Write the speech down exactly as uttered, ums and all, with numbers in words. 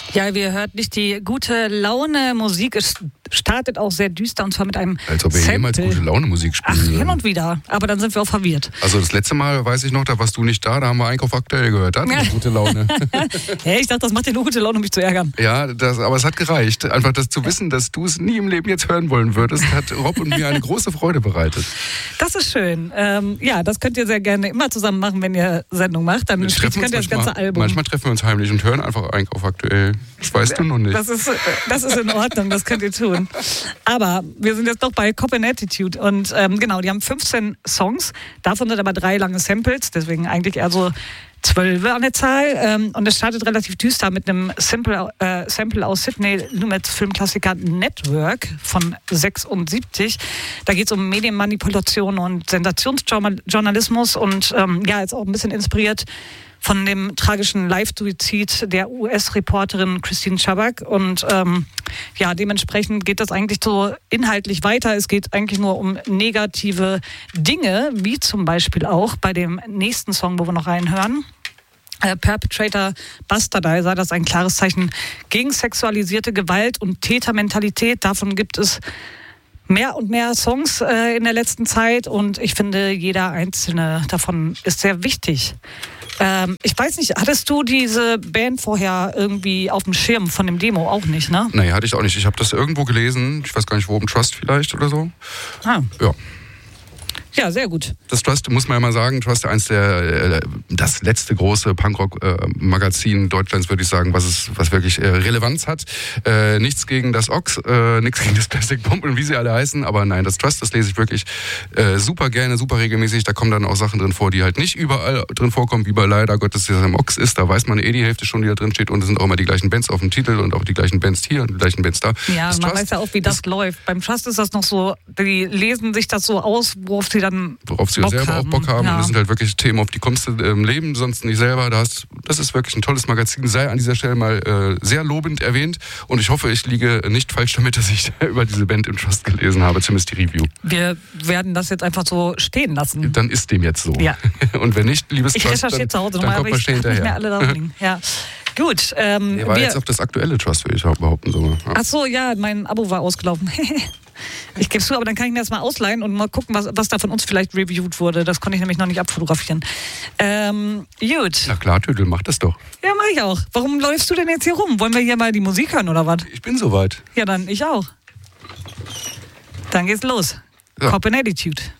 Ja, wie ihr hört, nicht die gute Laune Musik. Es startet auch sehr düster und zwar mit einem Als ob wir Sample. jemals gute Laune Musik spielen Ach, würden. hin und wieder. Aber dann sind wir auch verwirrt. Also das letzte Mal, weiß ich noch, da warst du nicht da, da haben wir Einkauf aktuell gehört. Da hatten wir gute Laune. Hey, ich dachte, das macht dir nur gute Laune, um mich zu ärgern. Ja, das, aber es hat gereicht. Einfach das zu wissen, dass du es nie im Leben jetzt hören wollen würdest, hat Rob und mir eine große Freude bereitet. Das ist schön. Ähm, ja, das könnt ihr sehr gerne immer zusammen machen, wenn ihr Sendung macht. Dann spielt könnt ihr das ganze Album. Manchmal treffen wir uns heimlich und hören einfach Einkauf aktuell. Das weißt du noch nicht. Das ist, das ist in Ordnung, das könnt ihr tun. Aber wir sind jetzt doch bei Cop and Attitude und ähm, genau, die haben fünfzehn Songs, davon sind aber drei lange Samples, deswegen eigentlich eher so zwölf an der Zahl. Ähm, und es startet relativ düster mit einem Sample, äh, Sample aus Sidney Lumets Filmklassiker Network von sechsundsiebzig. Da geht es um Medienmanipulation und Sensationsjournalismus und ähm, ja, ist auch ein bisschen inspiriert von dem tragischen Live-Suizid der U S-Reporterin Christine Schabak. Und ähm, ja, dementsprechend geht das eigentlich so inhaltlich weiter. Es geht eigentlich nur um negative Dinge, wie zum Beispiel auch bei dem nächsten Song, wo wir noch reinhören. Äh, Perpetrator Bastardizer, das ist ein klares Zeichen gegen sexualisierte Gewalt und Tätermentalität. Davon gibt es mehr und mehr Songs äh, in der letzten Zeit und ich finde, jeder einzelne davon ist sehr wichtig. Ähm, ich weiß nicht, hattest du diese Band vorher irgendwie auf dem Schirm von dem Demo? Auch nicht, ne? Nee, hatte ich auch nicht. Ich habe das irgendwo gelesen, ich weiß gar nicht wo, im Trust vielleicht oder so. Ah. Ja. Ja, sehr gut. Das Trust, muss man ja mal sagen, Trust ist eins der, das letzte große Punkrock-Magazin Deutschlands, würde ich sagen, was es, was wirklich Relevanz hat. Äh, nichts gegen das Ox, äh, nichts gegen das Plastic Bomb und wie sie alle heißen, aber nein, das Trust, das lese ich wirklich äh, super gerne, super regelmäßig. Da kommen dann auch Sachen drin vor, die halt nicht überall drin vorkommen, wie bei leider Gottes das im Ox ist. Da weiß man eh die Hälfte schon, die da drin steht und es sind auch immer die gleichen Bands auf dem Titel und auch die gleichen Bands hier und die gleichen Bands da. Ja, das man Trust, weiß ja auch, wie das, das läuft. Beim Trust ist das noch so, die lesen sich das so aus, worauf sie dann worauf sie Bock selber haben. auch Bock haben. Ja. Und das sind halt wirklich Themen, auf die kommst du im Leben sonst nicht selber. Das, das ist wirklich ein tolles Magazin. Sei an dieser Stelle mal äh, sehr lobend erwähnt. Und ich hoffe, ich liege nicht falsch damit, dass ich über diese Band im Trust gelesen habe, zumindest die Review. Wir werden das jetzt einfach so stehen lassen. Dann ist dem jetzt so. Ja. Und wenn nicht, liebes ich Trust, recherchiere dann, zu Hause dann nochmal, kommt aber man ich schnell habe nicht hinterher. mehr alle da liegen. Ja. Gut. Ähm, Nee, war wir, jetzt auf das aktuelle Trust, würde ich auch behaupten. So. Ja. Ach so, ja, mein Abo war ausgelaufen. Ich gebe es zu, aber dann kann ich mir das mal ausleihen und mal gucken, was, was da von uns vielleicht reviewed wurde. Das konnte ich nämlich noch nicht abfotografieren. Ähm, gut. Na klar, Tüdel, mach das doch. Ja, mach ich auch. Warum läufst du denn jetzt hier rum? Wollen wir hier mal die Musik hören oder was? Ich bin soweit. Ja, dann ich auch. Dann geht's los. Ja. Cop and Attitude.